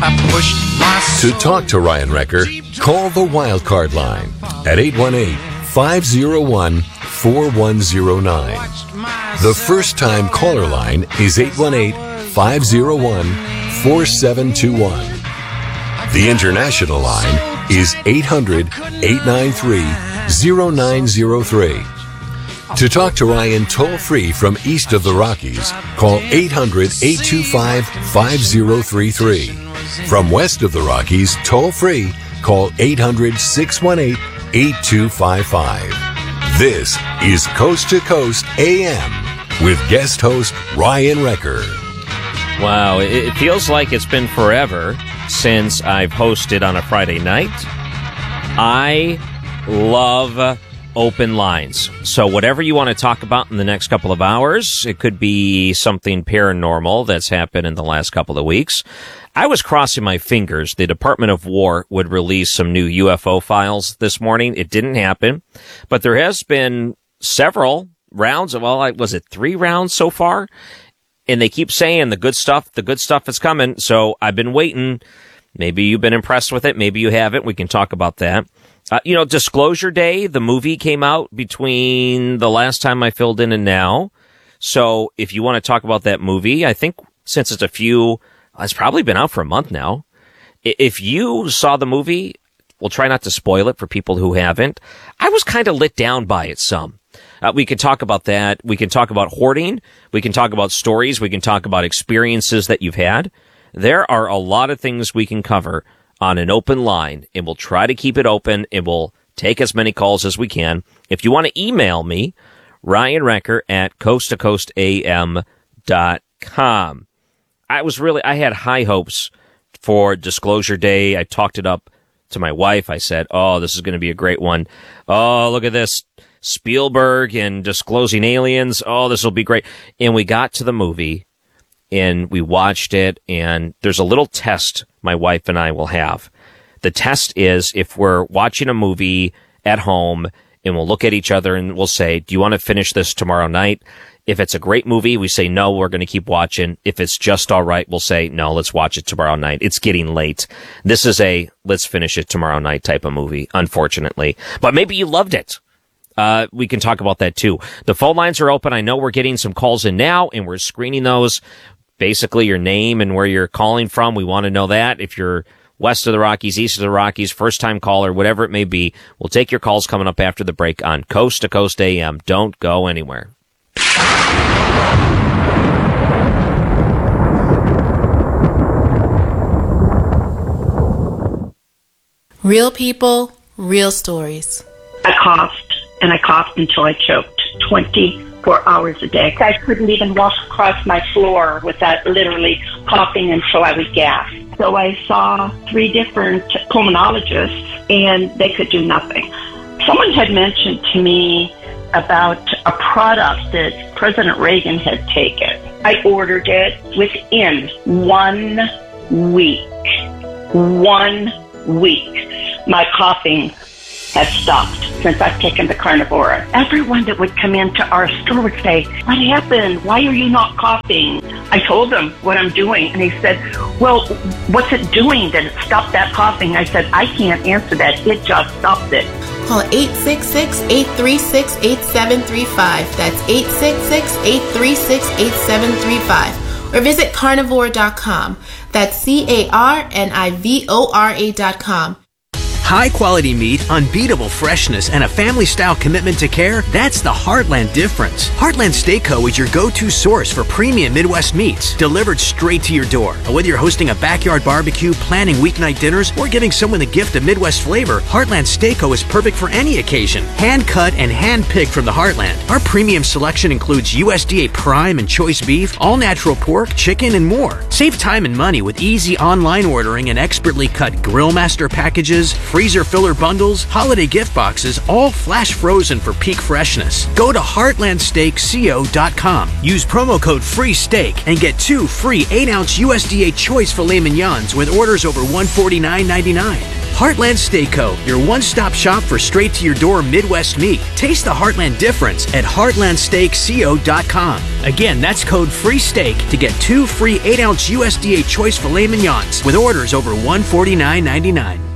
To talk to Ryan Wrecker, call the Wildcard line at 818-501-4109. The first-time caller line is 818-501-4721. The international line is 800-893-0903. To talk to Ryan toll-free from east of the Rockies, call 800-825-5033. From west of the Rockies, toll-free, call 800-618-8255. This is Coast to Coast AM with guest host Ryan Wrecker. Wow, it feels like it's been forever since I've hosted on a Friday night. I love open lines. So whatever you want to talk about in the next couple of hours, it could be something paranormal that's happened in the last couple of weeks. I was crossing my fingers the Department of War would release some new UFO files this morning. It didn't happen, but there has been several rounds. Well, was it 3 rounds so far? And they keep saying the good stuff is coming. So I've been waiting. Maybe you've been impressed with it. Maybe you haven't. We can talk about that. Disclosure Day, the movie came out between the last time I filled in and now. So if you want to talk about that movie, I think since it's probably been out for a month now. If you saw the movie, we'll try not to spoil it for people who haven't. I was kind of lit down by it some. We can talk about that. We can talk about hoarding. We can talk about stories. We can talk about experiences that you've had. There are a lot of things we can cover on an open line, and we'll try to keep it open, and we'll take as many calls as we can. If you want to email me, Ryan Wrecker at coasttocoastam.com. I had high hopes for Disclosure Day. I talked it up to my wife. I said, oh, this is going to be a great one. Oh, look at this. Spielberg and disclosing aliens. Oh, this will be great. And we got to the movie and we watched it, and there's a little test my wife and I will have. The test is if we're watching a movie at home and we'll look at each other and we'll say, do you want to finish this tomorrow night? If it's a great movie, we say, no, we're going to keep watching. If it's just all right, we'll say, no, let's watch it tomorrow night. It's getting late. This is a let's finish it tomorrow night type of movie, unfortunately. But maybe you loved it. We can talk about that too. The phone lines are open. I know we're getting some calls in now, and we're screening those. Basically, your name and where you're calling from. We want to know that. If you're west of the Rockies, east of the Rockies, first-time caller, whatever it may be, we'll take your calls coming up after the break on Coast to Coast AM. Don't go anywhere. Real people, real stories. I coughed, and I coughed until I choked 24 hours a day. I couldn't even walk across my floor without literally coughing until I would gasp. So I saw 3 different pulmonologists, and they could do nothing. Someone had mentioned to me about a product that President Reagan had taken. I ordered it within 1 week. 1 week. My coughing has stopped since I've taken the Carnivora. Everyone that would come into our store would say, what happened? Why are you not coughing? I told them what I'm doing, and they said, well, what's it doing that it stopped that coughing? I said, I can't answer that. It just stopped it. Call 866-836-8735. That's 866-836-8735. Or visit carnivore.com. That's carnivora.com. High-quality meat, unbeatable freshness, and a family-style commitment to care, that's the Heartland difference. Heartland Steak Co. is your go-to source for premium Midwest meats, delivered straight to your door. Whether you're hosting a backyard barbecue, planning weeknight dinners, or giving someone the gift of Midwest flavor, Heartland Steak Co. is perfect for any occasion. Hand-cut and hand-picked from the Heartland. Our premium selection includes USDA prime and choice beef, all-natural pork, chicken, and more. Save time and money with easy online ordering and expertly cut Grill Master packages, freezer filler bundles, holiday gift boxes, all flash frozen for peak freshness. Go to heartlandsteakco.com. Use promo code FREESTEAK and get 2 free 8-ounce USDA choice filet mignons with orders over $149.99. Heartland Steak Co., your one-stop shop for straight-to-your-door Midwest meat. Taste the Heartland difference at heartlandsteakco.com. Again, that's code FREESTEAK to get 2 free 8-ounce USDA choice filet mignons with orders over $149.99.